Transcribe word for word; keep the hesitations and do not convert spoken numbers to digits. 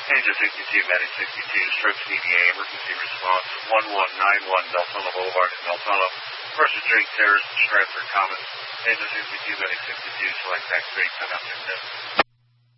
Angel sixty-two, Medic sixty-two, stroke C D A, emergency response, one one nine one Deltona Boulevard in Deltona. First Street Terrace, Stratford Commons. Angel sixty-two, Medic sixty-two, select X-ray, come out to